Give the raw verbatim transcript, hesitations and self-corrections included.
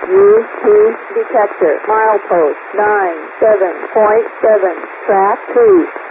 U T detector. Milepost nine seven point seven. Track two.